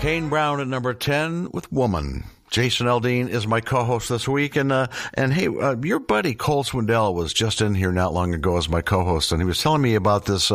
Kane Brown at number 10 with Woman. Jason Aldean is my co-host this week. And hey, your buddy Cole Swindell was just in here not long ago as my co-host, and he was telling me about this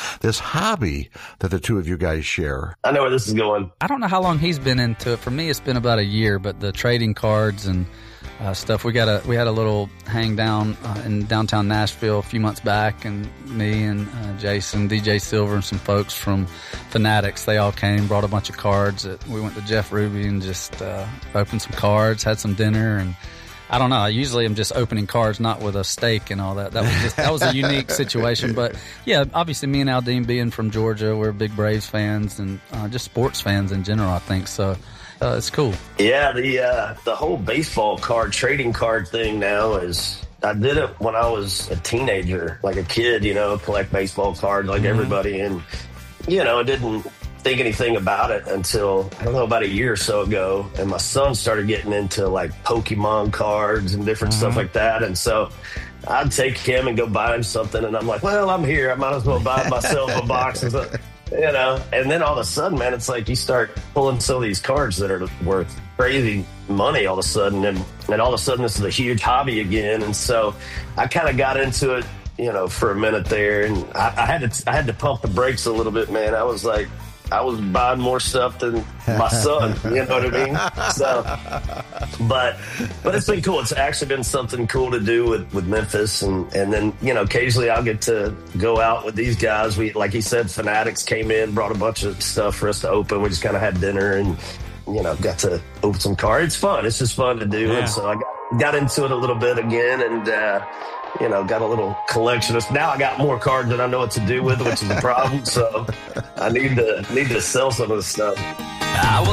hobby that the two of you guys share. I know where this is going. I don't know how long he's been into it. For me, it's been about a year, but the trading cards and stuff, we had a little hang down in downtown Nashville a few months back, and me and Jason, DJ Silver, and some folks from Fanatics, they all came, brought a bunch of cards. We went to Jeff Ruby and just opened some cards, had some dinner, and I don't know. I usually am just opening cards, not with a steak and all that. That was a unique situation. But yeah, obviously me and Aldean being from Georgia, we're big Braves fans and just sports fans in general, I think. So it's cool. Yeah, the whole baseball card, trading card thing now is, I did it when I was a teenager, like a kid, collect baseball cards like everybody. And, I didn't think anything about it until, I don't know, about a year or so ago. And my son started getting into like Pokemon cards and different stuff like that. And so I'd take him and go buy him something. And I'm like, well, I'm here. I might as well buy myself a box and stuff. And then all of a sudden, man, it's like you start pulling some of these cards that are worth crazy money all of a sudden. And all of a sudden, this is a huge hobby again. And so I kind of got into it, for a minute there. And I had to pump the brakes a little bit, man. I was buying more stuff than my son, you know what I mean? So, but it's been cool. It's actually been something cool to do with Memphis. And then, occasionally I'll get to go out with these guys. We, like he said, Fanatics came in, brought a bunch of stuff for us to open. We just kind of had dinner and, got to open some cards. It's fun. It's just fun to do. Yeah. And so I got into it a little bit again and, got a little collection. Now I got more cards than I know what to do with, which is a problem. So I need to sell some of the stuff. I was